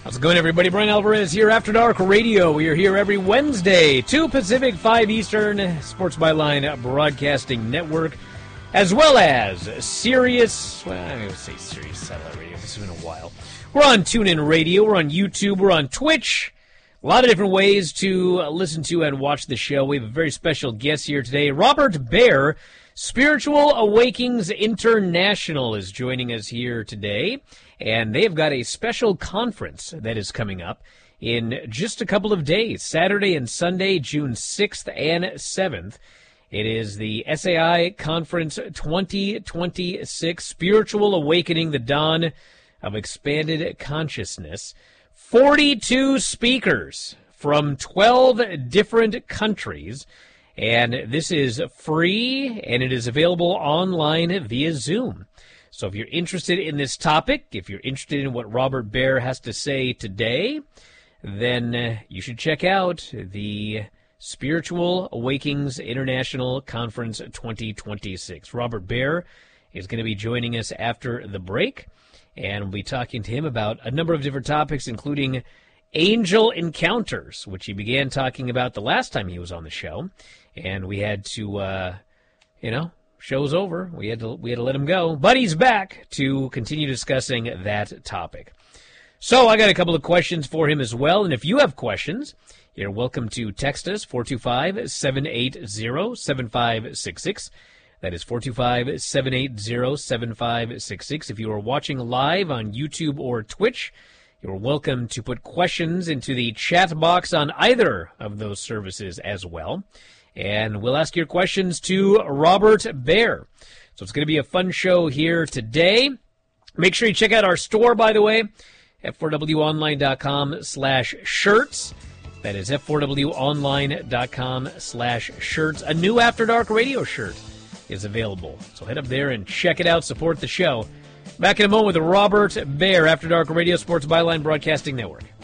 How's it going, everybody? Brian Alvarez here, After Dark Radio. We are here every Wednesday, 2 Pacific, 5 Eastern, Sports Byline Broadcasting Network, as well as Sirius, well, I'm going to say Sirius Satellite Radio. This has been a while. We're on TuneIn Radio. We're on YouTube. We're on Twitch. A lot of different ways to listen to and watch the show. We have a very special guest here today. Robert Baer, Spiritual Awakenings International, is joining us here today. And they've got a special conference that is coming up in just a couple of days, Saturday and Sunday, June 6th and 7th. It is the SAI Conference 2026, Spiritual Awakening, the Dawn of Expanded Consciousness. 42 speakers from 12 different countries. And this is free, and it is available online via Zoom. So if you're interested in this topic, if you're interested in what Robert Baer has to say today, then you should check out the Spiritual Awakenings International Conference 2026. Robert Baer is going to be joining us after the break, and we'll be talking to him about a number of different topics, including angel encounters, which he began talking about the last time he was on the show, and we had to, show's over. We had to let him go, but he's back to continue discussing that topic. So I got a couple of questions for him as well, and if you have questions, you're welcome to text us, 425-780-7566. That is 425-780-7566. If you are watching live on YouTube or Twitch, you're welcome to put questions into the chat box on either of those services as well. And we'll ask your questions to Robert Baer. So it's going to be a fun show here today. Make sure you check out our store, by the way, f4wonline.com/shirts. That is f4wonline.com/shirts. A new After Dark Radio shirt is available. So head up there and check it out. Support the show. Back in a moment with Robert Baer, After Dark Radio, Sports Byline Broadcasting Network.